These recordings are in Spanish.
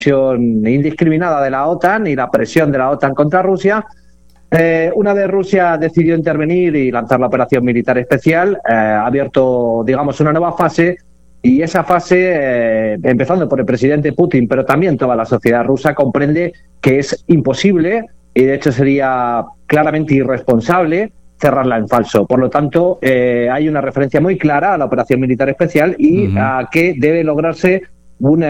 indiscriminada de la OTAN y la presión de la OTAN contra Rusia. Una vez Rusia decidió intervenir y lanzar la operación militar especial, ha abierto, digamos, una nueva fase, y esa fase, empezando por el presidente Putin, pero también toda la sociedad rusa, comprende que es imposible y de hecho sería claramente irresponsable cerrarla en falso. Por lo tanto, hay una referencia muy clara a la operación militar especial y a que debe lograrse un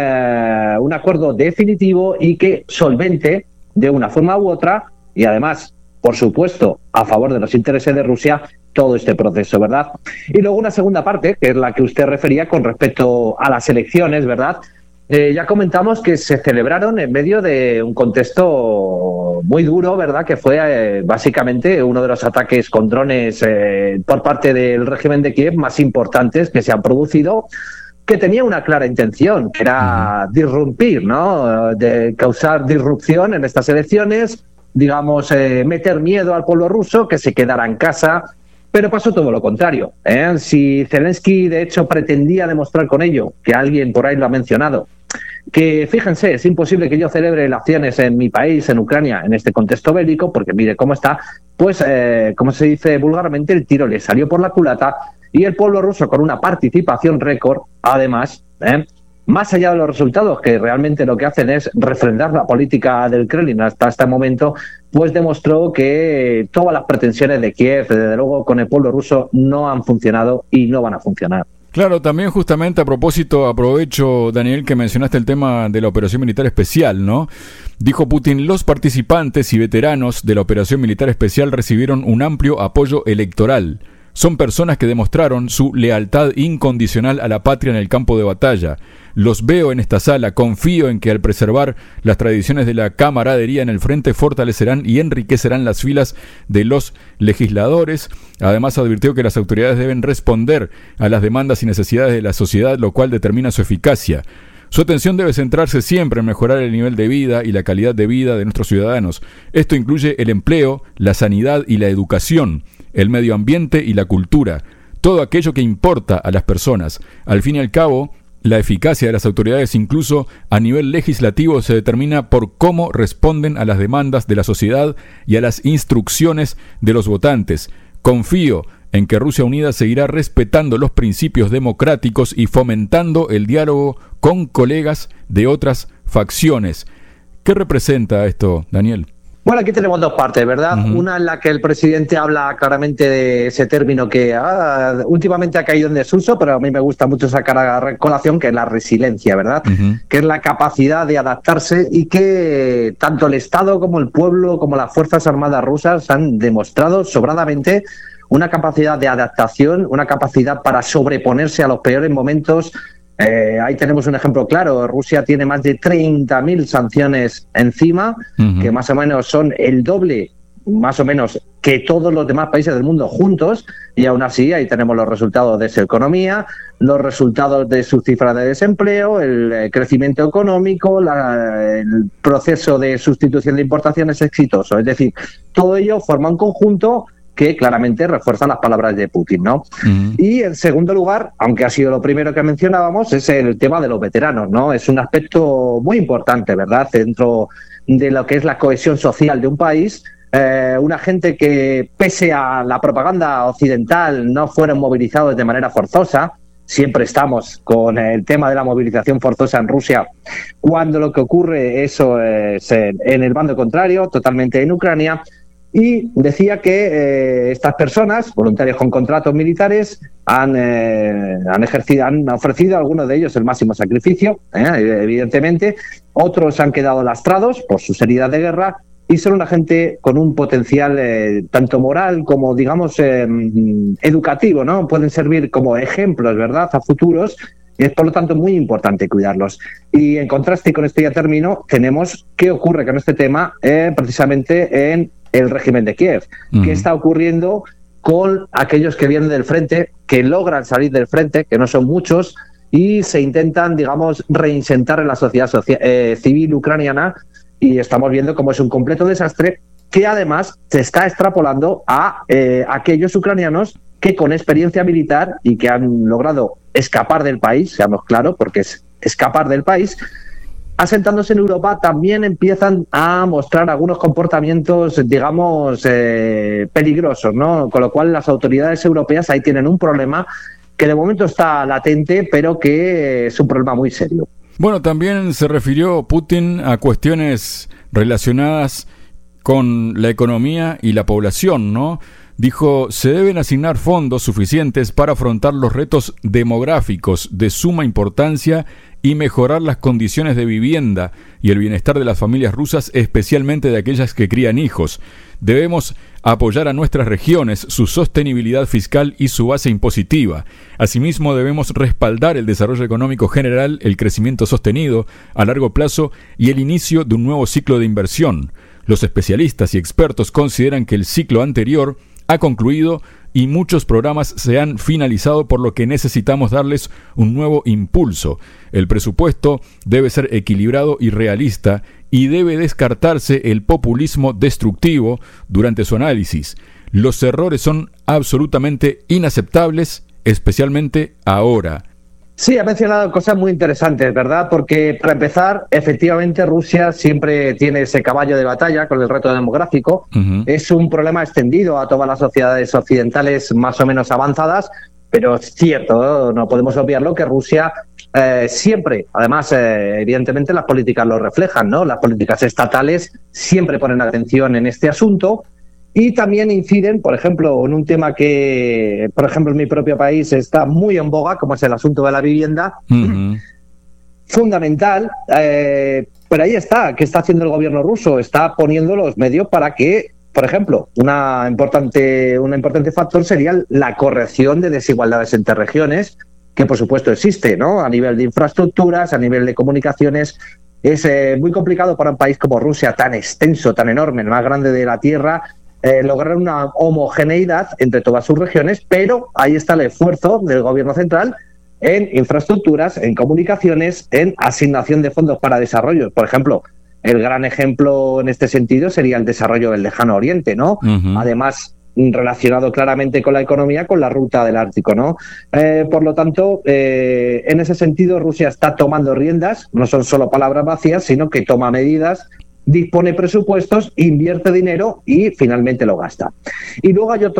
acuerdo definitivo y que solvente de una forma u otra, y además, por supuesto, a favor de los intereses de Rusia, todo este proceso, ¿verdad? Y luego una segunda parte, que es la que usted refería con respecto a las elecciones, ¿verdad? Ya comentamos que se celebraron en medio de un contexto muy duro, ¿verdad? Que fue básicamente uno de los ataques con drones por parte del régimen de Kiev más importantes que se han producido, que tenía una clara intención, que era disrumpir, ¿no? De causar disrupción en estas elecciones, digamos, meter miedo al pueblo ruso, que se quedara en casa, pero pasó todo lo contrario. Si Zelensky, de hecho, pretendía demostrar con ello, que alguien por ahí lo ha mencionado, que fíjense, es imposible que yo celebre elecciones en mi país, en Ucrania, en este contexto bélico, porque mire cómo está, pues, como se dice vulgarmente, el tiro le salió por la culata y el pueblo ruso, con una participación récord, además, más allá de los resultados, que realmente lo que hacen es refrendar la política del Kremlin hasta este momento, pues demostró que todas las pretensiones de Kiev, desde luego, con el pueblo ruso no han funcionado y no van a funcionar. Claro, también justamente a propósito, aprovecho, Daniel, que mencionaste el tema de la operación militar especial, ¿no? Dijo Putin, los participantes y veteranos de la operación militar especial recibieron un amplio apoyo electoral. Son personas que demostraron su lealtad incondicional a la patria en el campo de batalla. Los veo en esta sala, confío en que al preservar las tradiciones de la camaradería en el frente fortalecerán y enriquecerán las filas de los legisladores. Además advirtió que las autoridades deben responder a las demandas y necesidades de la sociedad, lo cual determina su eficacia. Su atención debe centrarse siempre en mejorar el nivel de vida y la calidad de vida de nuestros ciudadanos. Esto incluye el empleo, la sanidad y la educación, el medio ambiente y la cultura, todo aquello que importa a las personas. Al fin y al cabo, la eficacia de las autoridades, incluso a nivel legislativo, se determina por cómo responden a las demandas de la sociedad y a las instrucciones de los votantes. Confío en que Rusia Unida seguirá respetando los principios democráticos y fomentando el diálogo con colegas de otras facciones. ¿Qué representa esto, Daniel? Bueno, aquí tenemos dos partes, ¿verdad? Una en la que el presidente habla claramente de ese término que últimamente ha caído en desuso, pero a mí me gusta mucho sacar a colación, que es la resiliencia, ¿verdad? Que es la capacidad de adaptarse, y que tanto el Estado como el pueblo, como las Fuerzas Armadas rusas han demostrado sobradamente una capacidad de adaptación, una capacidad para sobreponerse a los peores momentos. Ahí tenemos un ejemplo claro. Rusia tiene más de 30.000 sanciones encima, que más o menos son el doble, más o menos, que todos los demás países del mundo juntos, y aún así ahí tenemos los resultados de su economía, los resultados de su cifra de desempleo, el crecimiento económico, el proceso de sustitución de importaciones exitoso. Es decir, todo ello forma un conjunto que claramente refuerzan las palabras de Putin, ¿no? Y en segundo lugar, aunque ha sido lo primero que mencionábamos, es el tema de los veteranos, ¿no? Es un aspecto muy importante, ¿verdad?, dentro de lo que es la cohesión social de un país. Una gente que, pese a la propaganda occidental, no fueron movilizados de manera forzosa. Siempre estamos con el tema de la movilización forzosa en Rusia, cuando lo que ocurre eso es en el bando contrario, totalmente en Ucrania. Y decía que estas personas, voluntarios con contratos militares, han ofrecido a algunos de ellos el máximo sacrificio, evidentemente. Otros han quedado lastrados por sus heridas de guerra, y son una gente con un potencial tanto moral como, digamos, educativo, ¿no? Pueden servir como ejemplos, ¿verdad?, a futuros, y es por lo tanto muy importante cuidarlos. Y en contraste, con esto ya termino, tenemos qué ocurre con este tema precisamente en el régimen de Kiev. ¿Qué está ocurriendo con aquellos que vienen del frente, que logran salir del frente, que no son muchos, y se intentan, digamos, reinsentar en la sociedad civil ucraniana? Y estamos viendo cómo es un completo desastre, que además se está extrapolando a aquellos ucranianos que, con experiencia militar y que han logrado escapar del país, seamos claros, porque es escapar del país, asentándose en Europa, también empiezan a mostrar algunos comportamientos, digamos, peligrosos, ¿no? Con lo cual las autoridades europeas ahí tienen un problema que de momento está latente, pero que es un problema muy serio. Bueno, también se refirió Putin a cuestiones relacionadas con la economía y la población, ¿no? Dijo, se deben asignar fondos suficientes para afrontar los retos demográficos de suma importancia y mejorar las condiciones de vivienda y el bienestar de las familias rusas, especialmente de aquellas que crían hijos. Debemos apoyar a nuestras regiones, su sostenibilidad fiscal y su base impositiva. Asimismo, debemos respaldar el desarrollo económico general, el crecimiento sostenido a largo plazo y el inicio de un nuevo ciclo de inversión. Los especialistas y expertos consideran que el ciclo anterior ha concluido y muchos programas se han finalizado, por lo que necesitamos darles un nuevo impulso. El presupuesto debe ser equilibrado y realista y debe descartarse el populismo destructivo durante su análisis. Los errores son absolutamente inaceptables, especialmente ahora. Sí, ha mencionado cosas muy interesantes, ¿verdad? Porque, para empezar, efectivamente Rusia siempre tiene ese caballo de batalla con el reto demográfico. Uh-huh. Es un problema extendido a todas las sociedades occidentales más o menos avanzadas, pero es cierto, no podemos obviarlo, que Rusia siempre, además, evidentemente las políticas lo reflejan, ¿no? Las políticas estatales siempre ponen atención en este asunto. Y también inciden, por ejemplo, en un tema que, por ejemplo, en mi propio país está muy en boga, como es el asunto de la vivienda. Uh-huh. Fundamental, pero ahí está, ¿qué está haciendo el gobierno ruso? Está poniendo los medios para que, por ejemplo, un importante factor sería la corrección de desigualdades entre regiones, que por supuesto existe, ¿no? A nivel de infraestructuras, a nivel de comunicaciones. Es muy complicado para un país como Rusia, tan extenso, tan enorme, el más grande de la Tierra, lograr una homogeneidad entre todas sus regiones, pero ahí está el esfuerzo del gobierno central en infraestructuras, en comunicaciones, en asignación de fondos para desarrollo. Por ejemplo, el gran ejemplo en este sentido sería el desarrollo del Lejano Oriente, ¿no? Uh-huh. Además, relacionado claramente con la economía, con la ruta del Ártico, ¿no? Por lo tanto, en ese sentido, Rusia está tomando riendas, no son solo palabras vacías, sino que toma medidas, dispone presupuestos, invierte dinero y finalmente lo gasta. Y luego hay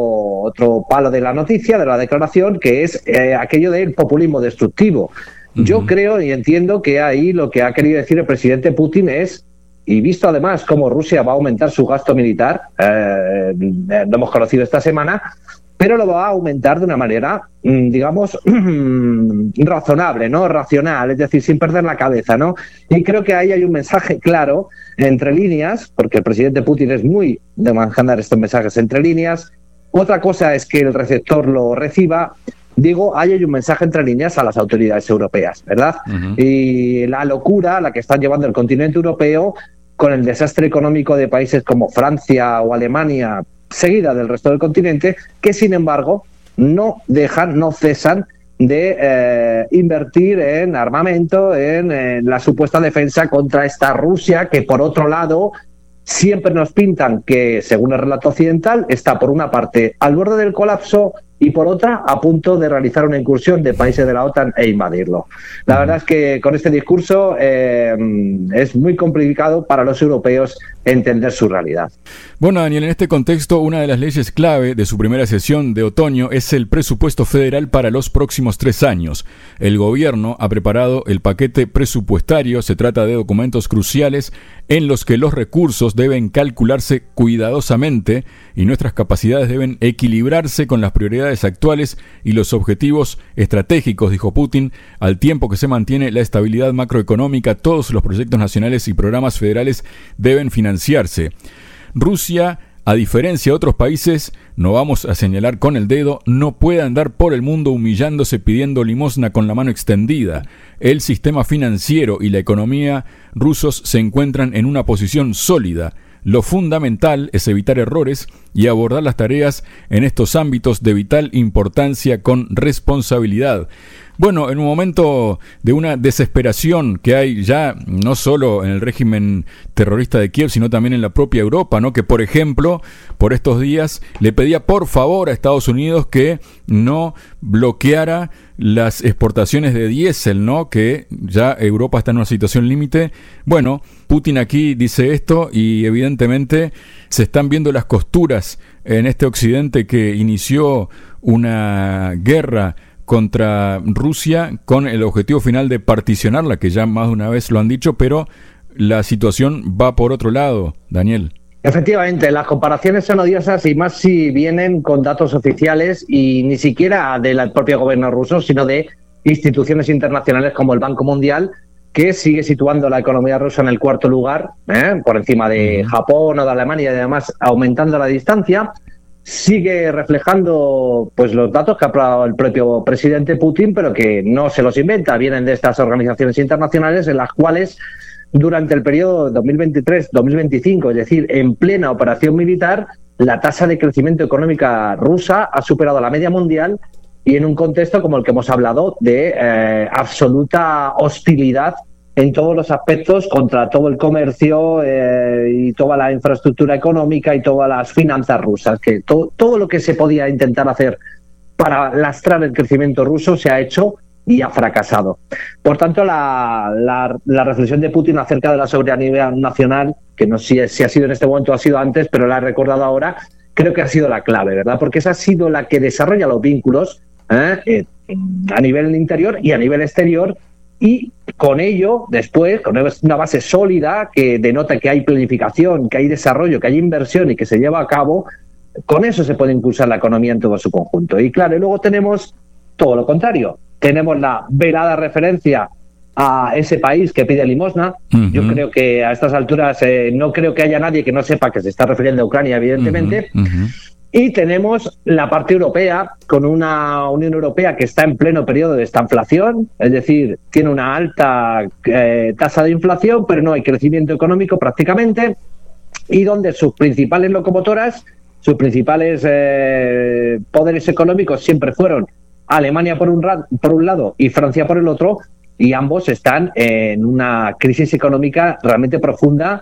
otro palo de la noticia, de la declaración, que es aquello del populismo destructivo. Uh-huh. Yo creo y entiendo que ahí lo que ha querido decir el presidente Putin es, y visto además cómo Rusia va a aumentar su gasto militar, lo hemos conocido esta semana, pero lo va a aumentar de una manera, digamos, razonable, ¿no? Racional, es decir, sin perder la cabeza, ¿no? Y creo que ahí hay un mensaje claro, entre líneas, porque el presidente Putin es muy de mandar estos mensajes entre líneas. Otra cosa es que el receptor lo reciba. Digo, ahí hay un mensaje entre líneas a las autoridades europeas, ¿verdad? Uh-huh. Y la locura a la que están llevando el continente europeo, con el desastre económico de países como Francia o Alemania, seguida del resto del continente, que sin embargo no cesan de invertir en armamento, en la supuesta defensa contra esta Rusia que, por otro lado, siempre nos pintan que, según el relato occidental, está por una parte al borde del colapso y por otra a punto de realizar una incursión de países de la OTAN e invadirlo. La verdad es que con este discurso es muy complicado para los europeos entender su realidad. Bueno, Daniel, en este contexto, una de las leyes clave de su primera sesión de otoño es el presupuesto federal para los próximos 3 años. El gobierno ha preparado el paquete presupuestario. Se trata de documentos cruciales en los que los recursos deben calcularse cuidadosamente y nuestras capacidades deben equilibrarse con las prioridades actuales y los objetivos estratégicos, dijo Putin, al tiempo que se mantiene la estabilidad macroeconómica. Todos los proyectos nacionales y programas federales deben financiarse. Rusia, a diferencia de otros países, no vamos a señalar con el dedo, no puede andar por el mundo humillándose pidiendo limosna con la mano extendida. El sistema financiero y la economía rusos se encuentran en una posición sólida. Lo fundamental es evitar errores y abordar las tareas en estos ámbitos de vital importancia con responsabilidad. Bueno, en un momento de una desesperación que hay ya no solo en el régimen terrorista de Kiev, sino también en la propia Europa, ¿no? Que, por ejemplo, por estos días le pedía por favor a Estados Unidos que no bloqueara las exportaciones de diésel, ¿no? Que ya Europa está en una situación límite. Bueno, Putin aquí dice esto y evidentemente se están viendo las costuras en este occidente que inició una guerra contra Rusia con el objetivo final de particionarla, que ya más de una vez lo han dicho, pero la situación va por otro lado, Daniel. Efectivamente, las comparaciones son odiosas y más si vienen con datos oficiales y ni siquiera del propio gobierno ruso, sino de instituciones internacionales como el Banco Mundial, que sigue situando la economía rusa en el cuarto lugar, por encima de Japón o de Alemania y además aumentando la distancia. Sigue reflejando pues los datos que ha aprobado el propio presidente Putin, pero que no se los inventa, vienen de estas organizaciones internacionales en las cuales durante el periodo 2023-2025, es decir, en plena operación militar, la tasa de crecimiento económica rusa ha superado la media mundial y en un contexto como el que hemos hablado de absoluta hostilidad en todos los aspectos contra todo el comercio y toda la infraestructura económica y todas las finanzas rusas, que todo lo que se podía intentar hacer para lastrar el crecimiento ruso se ha hecho y ha fracasado. Por tanto, la reflexión de Putin acerca de la soberanía nacional, que no sé si ha sido en este momento o ha sido antes, pero la he recordado ahora, creo que ha sido la clave, ¿verdad? Porque esa ha sido la que desarrolla los vínculos a nivel interior y a nivel exterior, y con ello, después, con una base sólida que denota que hay planificación, que hay desarrollo, que hay inversión y que se lleva a cabo, con eso se puede impulsar la economía en todo su conjunto. Y claro, y luego tenemos todo lo contrario. Tenemos la velada referencia a ese país que pide limosna. Uh-huh. Yo creo que a estas alturas no creo que haya nadie que no sepa que se está refiriendo a Ucrania, evidentemente. Uh-huh. Uh-huh. Y tenemos la parte europea, con una Unión Europea que está en pleno periodo de estanflación, es decir, tiene una alta tasa de inflación, pero no hay crecimiento económico prácticamente, y donde sus principales locomotoras, sus principales poderes económicos siempre fueron Alemania por un lado y Francia por el otro, y ambos están en una crisis económica realmente profunda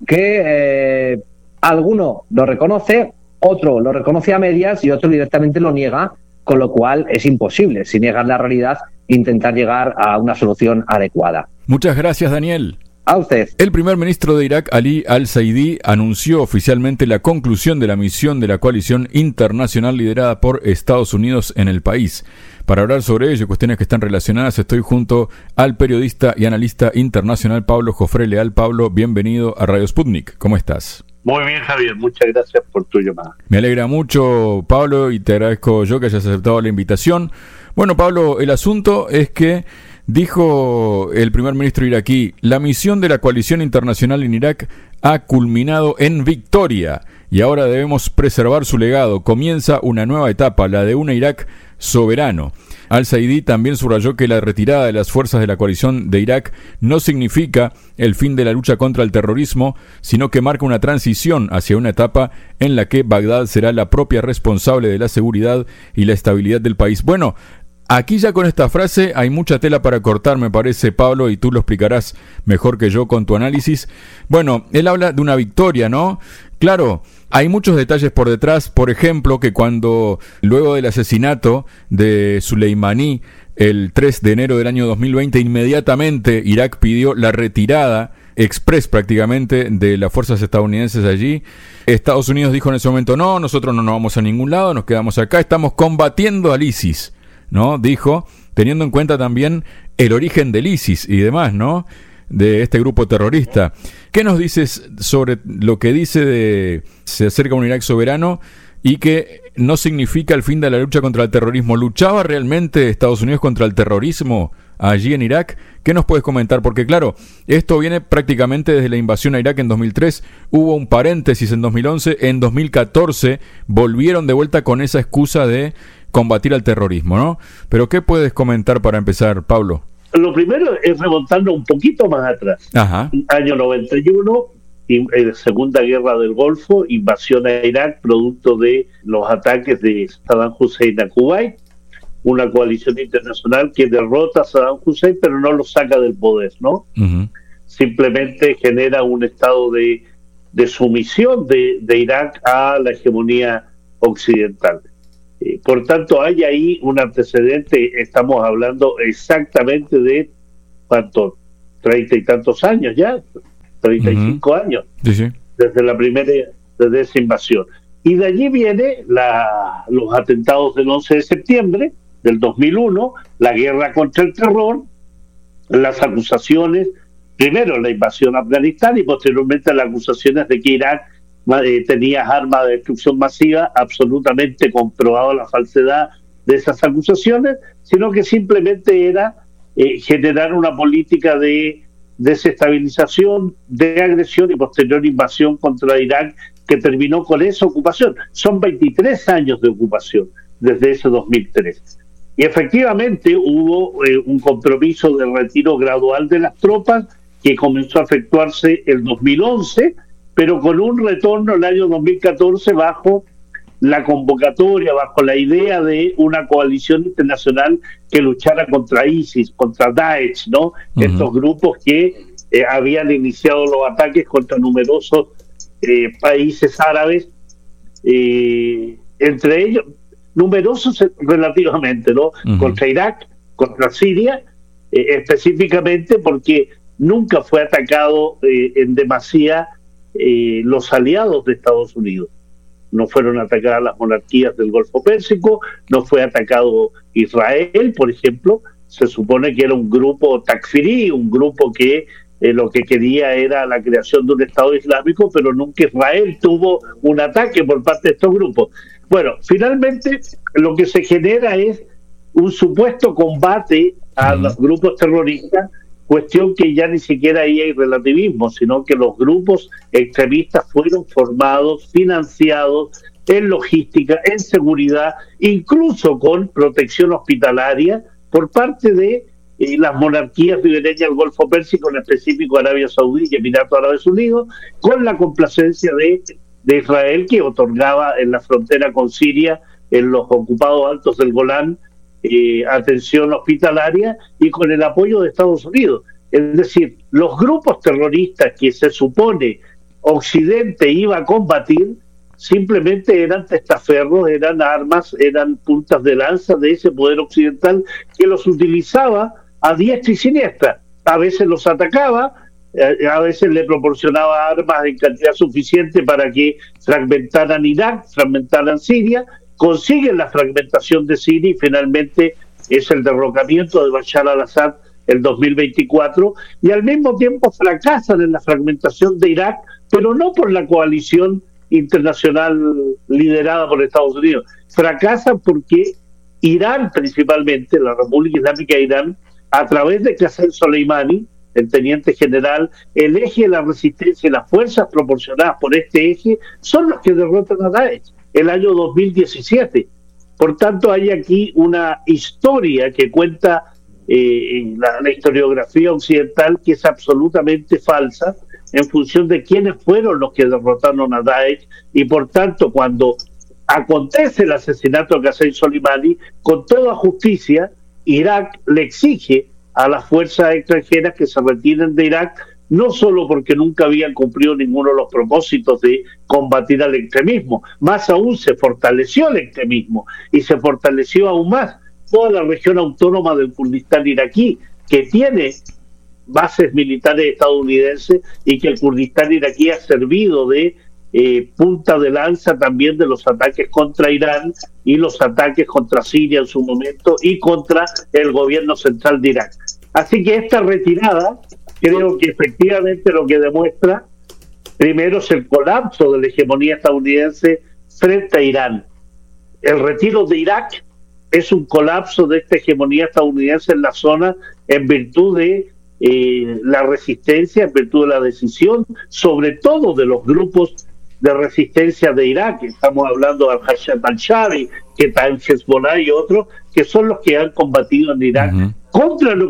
que alguno lo reconoce, otro lo reconoce a medias y otro directamente lo niega, con lo cual es imposible, si niegas la realidad, intentar llegar a una solución adecuada. Muchas gracias, Daniel. A usted. El primer ministro de Irak, Ali al-Zaidi, anunció oficialmente la conclusión de la misión de la coalición internacional liderada por Estados Unidos en el país. Para hablar sobre ello y cuestiones que están relacionadas, estoy junto al periodista y analista internacional Pablo Jofré Leal. Pablo, bienvenido a Radio Sputnik. ¿Cómo estás? Muy bien, Javier. Muchas gracias por tu llamada. Me alegra mucho, Pablo, y te agradezco yo que hayas aceptado la invitación. Bueno, Pablo, el asunto es que dijo el primer ministro iraquí: la misión de la coalición internacional en Irak ha culminado en victoria y ahora debemos preservar su legado. Comienza una nueva etapa, la de un Irak soberano. Al-Zaidi también subrayó que la retirada de las fuerzas de la coalición de Irak no significa el fin de la lucha contra el terrorismo, sino que marca una transición hacia una etapa en la que Bagdad será la propia responsable de la seguridad y la estabilidad del país. Bueno, aquí ya con esta frase hay mucha tela para cortar, me parece, Pablo, y tú lo explicarás mejor que yo con tu análisis. Bueno, él habla de una victoria, ¿no? Claro, hay muchos detalles por detrás, por ejemplo, que cuando luego del asesinato de Soleimani el 3 de enero del año 2020, inmediatamente Irak pidió la retirada express prácticamente de las fuerzas estadounidenses allí. Estados Unidos dijo en ese momento: no, nosotros no nos vamos a ningún lado, nos quedamos acá, estamos combatiendo al ISIS, ¿no? Dijo, teniendo en cuenta también el origen del ISIS y demás, ¿no?, de este grupo terrorista. ¿Qué nos dices sobre lo que dice de se acerca un Irak soberano y que no significa el fin de la lucha contra el terrorismo? ¿Luchaba realmente Estados Unidos contra el terrorismo allí en Irak? ¿Qué nos puedes comentar? Porque claro, esto viene prácticamente desde la invasión a Irak en 2003, hubo un paréntesis en 2011, en 2014 volvieron de vuelta con esa excusa de combatir al terrorismo, ¿no? Pero ¿qué puedes comentar para empezar, Pablo? Lo primero es remontarnos un poquito más atrás. Ajá. Año 91, Segunda Guerra del Golfo, invasión a Irak, producto de los ataques de Saddam Hussein a Kuwait. una coalición internacional que derrota a Saddam Hussein, pero no lo saca del poder, ¿no? Ujú. Simplemente genera un estado de sumisión de Irak a la hegemonía occidental. Por tanto, hay ahí un antecedente, estamos hablando exactamente de, ¿cuánto? 30 y tantos años ya, 35 años, Sí, sí. desde esa invasión. Y de allí viene los atentados del 11 de septiembre del 2001, la guerra contra el terror, las acusaciones, primero la invasión a Afganistán y posteriormente las acusaciones de que Irak tenía armas de destrucción masiva, absolutamente comprobado la falsedad de esas acusaciones, sino que simplemente era generar una política de desestabilización, de agresión y posterior invasión contra Irak que terminó con esa ocupación. Son 23 años de ocupación desde ese 2003. Y efectivamente hubo un compromiso de retiro gradual de las tropas que comenzó a efectuarse el 2011, pero con un retorno el año 2014 bajo la convocatoria, bajo la idea de una coalición internacional que luchara contra ISIS, contra Daesh, ¿no? Uh-huh. Estos grupos que habían iniciado los ataques contra numerosos países árabes, entre ellos, numerosos relativamente, ¿no? Uh-huh. Contra Irak, contra Siria, específicamente porque nunca fue atacado en demasía los aliados de Estados Unidos. No fueron atacadas las monarquías del Golfo Pérsico, no fue atacado Israel, por ejemplo. Se supone que era un grupo takfirí, un grupo que lo que quería era la creación de un Estado islámico, pero nunca Israel tuvo un ataque por parte de estos grupos. Bueno, finalmente lo que se genera es un supuesto combate a los grupos terroristas, cuestión que ya ni siquiera ahí hay relativismo, sino que los grupos extremistas fueron formados, financiados en logística, en seguridad, incluso con protección hospitalaria por parte de las monarquías ribereñas del Golfo Pérsico, en específico Arabia Saudí y Emiratos Árabes Unidos, con la complacencia de Israel, que otorgaba en la frontera con Siria, en los ocupados altos del Golán, atención hospitalaria, y con el apoyo de Estados Unidos. Es decir, los grupos terroristas que se supone Occidente iba a combatir simplemente eran testaferros, eran armas, eran puntas de lanza de ese poder occidental que los utilizaba a diestra y siniestra. A veces los atacaba, a veces le proporcionaba armas en cantidad suficiente para que fragmentaran Irak, fragmentaran Siria, consiguen la fragmentación de Siria y finalmente es el derrocamiento de Bashar al-Assad el 2024, y al mismo tiempo fracasan en la fragmentación de Irak, pero no por la coalición internacional liderada por Estados Unidos. Fracasan porque Irán, principalmente la República Islámica de Irán, a través de Qasem Soleimani, el teniente general, el eje de la resistencia y las fuerzas proporcionadas por este eje son los que derrotan a Daesh el año 2017. Por tanto, hay aquí una historia que cuenta la historiografía occidental que es absolutamente falsa en función de quiénes fueron los que derrotaron a Daesh, y por tanto, cuando acontece el asesinato de Qasem Soleimani, con toda justicia, Irak le exige a las fuerzas extranjeras que se retiren de Irak, no solo porque nunca habían cumplido ninguno de los propósitos de combatir al extremismo, más aún se fortaleció el extremismo y se fortaleció aún más toda la región autónoma del Kurdistán iraquí, que tiene bases militares estadounidenses y que el Kurdistán iraquí ha servido de punta de lanza también de los ataques contra Irán y los ataques contra Siria en su momento y contra el gobierno central de Irak. Así que esta retirada creo que efectivamente lo que demuestra primero es el colapso de la hegemonía estadounidense frente a Irán. El retiro de Irak es un colapso de esta hegemonía estadounidense en la zona en virtud de la resistencia, en virtud de la decisión, sobre todo de los grupos de resistencia de Irak. Estamos hablando de Al-Hashad al-Shari, que está en Hezbollah y otros, que son los que han combatido en Irak contra el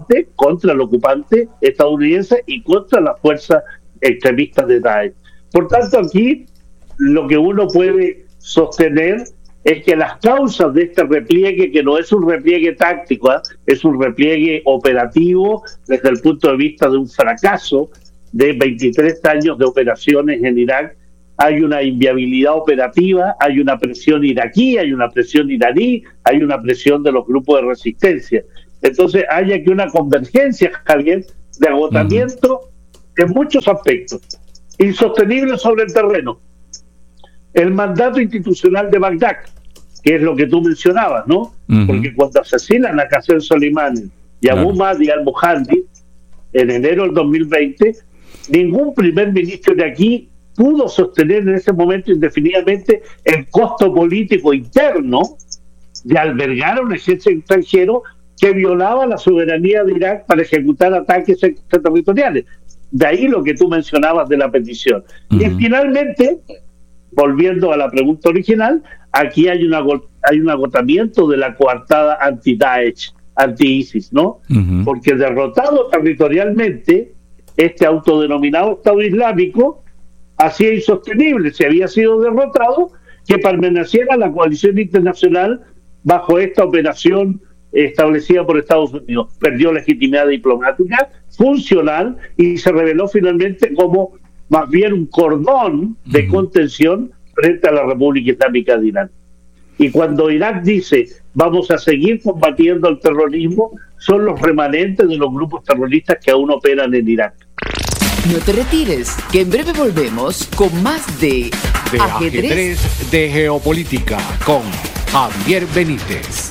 ocupante estadounidense y contra las fuerzas extremistas de Daesh. Por tanto, aquí lo que uno puede sostener es que las causas de este repliegue, que no es un repliegue táctico, es un repliegue operativo desde el punto de vista de un fracaso de 23 años de operaciones en Irak, hay una inviabilidad operativa, hay una presión iraquí, hay una presión iraní, hay una presión de los grupos de resistencia. Entonces hay aquí una convergencia, Javier, de agotamiento en muchos aspectos. Insostenible sobre el terreno. El mandato institucional de Bagdad, que es lo que tú mencionabas, ¿no? Porque cuando asesinan a Qasem Soleimani y a Abu Mahdi al-Muhandi en enero del 2020, ningún primer ministro de aquí pudo sostener en ese momento indefinidamente el costo político interno de albergar a un ejército extranjero que violaba la soberanía de Irak para ejecutar ataques extraterritoriales. De ahí lo que tú mencionabas de la petición. Y finalmente, volviendo a la pregunta original, aquí hay un agotamiento de la coartada anti-Daesh, anti-ISIS, ¿no? Porque derrotado territorialmente, este autodenominado Estado Islámico hacía insostenible, si había sido derrotado, que permaneciera la coalición internacional bajo esta operación establecida por Estados Unidos. Perdió legitimidad diplomática, funcional, y se reveló finalmente como más bien un cordón de contención frente a la República Islámica de Irán. Y cuando Irak dice vamos a seguir combatiendo el terrorismo, son los remanentes de los grupos terroristas que aún operan en Irak. No te retires, que en breve volvemos con más de Ajedrez de Geopolítica con Javier Benítez.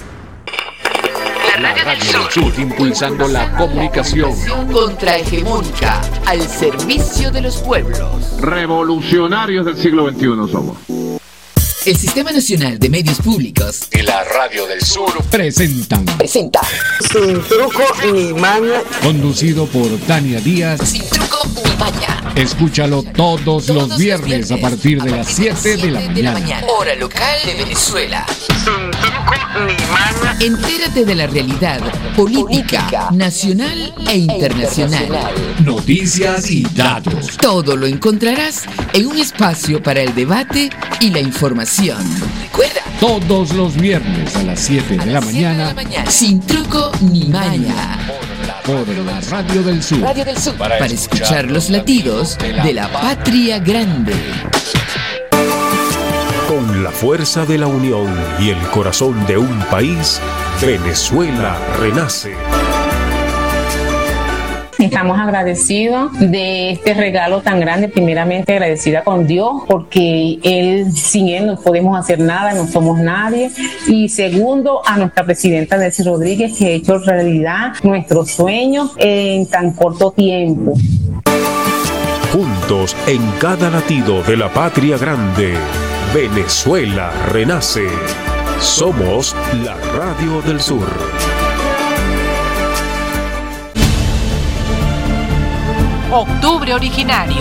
La Radio del Sur, impulsando la comunicación contrahegemónica al servicio de los pueblos. Revolucionarios del siglo XXI somos. El Sistema Nacional de Medios Públicos y la Radio del Sur presenta Sin truco ni maña, conducido por Tania Díaz. Sin truco ni maña. Escúchalo todos los viernes a partir de las 7 de la mañana. Hora local de Venezuela. sin truco ni maña. Entérate de la realidad política, nacional e internacional. Noticias y datos. Todo lo encontrarás en un espacio para el debate y la información. Recuerda, Todos los viernes a las 7 de la mañana. sin truco ni maña. Por la Radio del Sur. Para escuchar los latidos de la patria grande. Con la fuerza de la unión y el corazón de un país, Venezuela renace. Estamos agradecidos de este regalo tan grande, primeramente agradecida con Dios, porque sin Él no podemos hacer nada, no somos nadie. Y segundo, a nuestra presidenta Delcy Rodríguez, que ha hecho realidad nuestros sueños en tan corto tiempo. Juntos en cada latido de la patria grande, Venezuela renace. Somos la Radio del Sur. Octubre Originario.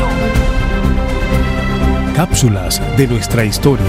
Cápsulas de nuestra historia.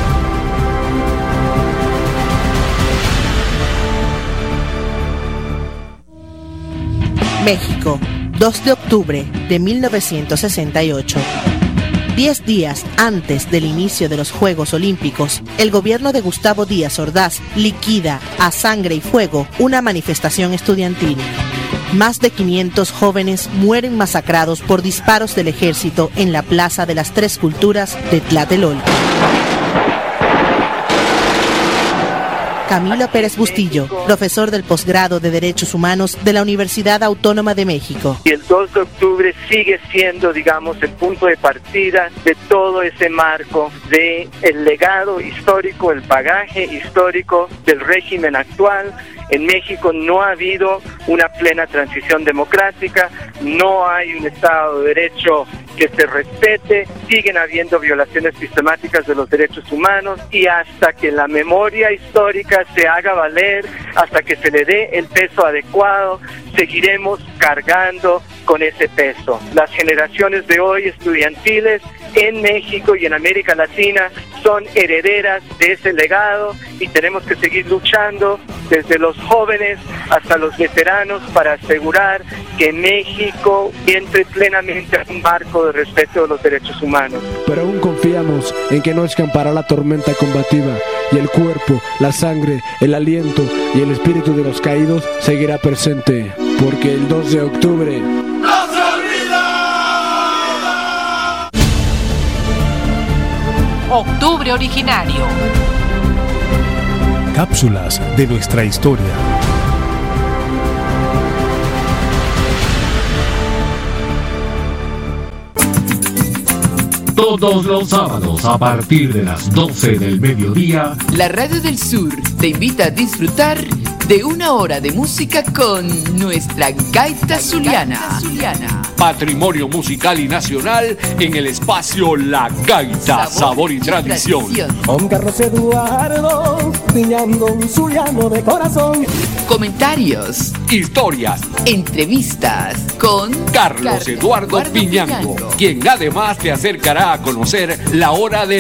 México, 2 de octubre de 1968. 10 días antes del inicio de los Juegos Olímpicos, el gobierno de Gustavo Díaz Ordaz liquida a sangre y fuego una manifestación estudiantil. Más de 500 jóvenes mueren masacrados por disparos del ejército en la Plaza de las Tres Culturas de Tlatelolco. Camilo Pérez Bustillo, profesor del posgrado de Derechos Humanos de la Universidad Autónoma de México. Y el 2 de octubre sigue siendo, digamos, el punto de partida de todo ese marco de el legado histórico, el bagaje histórico del régimen actual. En México no ha habido una plena transición democrática, no hay un Estado de Derecho que se respete, siguen habiendo violaciones sistemáticas de los derechos humanos, y hasta que la memoria histórica se haga valer, hasta que se le dé el peso adecuado, seguiremos cargando con ese peso. Las generaciones de hoy estudiantiles en México y en América Latina son herederas de ese legado y tenemos que seguir luchando desde los jóvenes hasta los veteranos para asegurar que México entre plenamente en un marco de respeto de los derechos humanos. Pero aún confiamos en que no escampará la tormenta combativa y el cuerpo, la sangre, el aliento y el espíritu de los caídos seguirá presente, porque el 2 de octubre ¡no se olvida! Octubre Originario. Cápsulas de nuestra historia. Todos los sábados a partir de las 12 del mediodía, la Radio del Sur te invita a disfrutar de una hora de música con nuestra gaita zuliana. Patrimonio musical y nacional en el espacio La Gaita, Sabor y Tradición. Con Carlos Eduardo, piñando un zuliano de corazón. Comentarios, historias, entrevistas con Carlos Eduardo Piñango, quien además te acercará a conocer la hora de